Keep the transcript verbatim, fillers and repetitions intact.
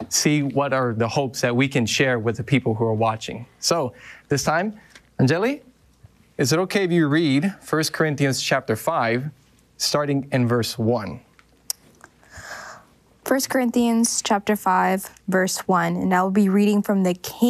see what are the hopes that we can share with the people who are watching. So this time, Anjali, is it okay if you read First Corinthians chapter five, starting in verse one? First Corinthians chapter five, verse one, and I will be reading from the King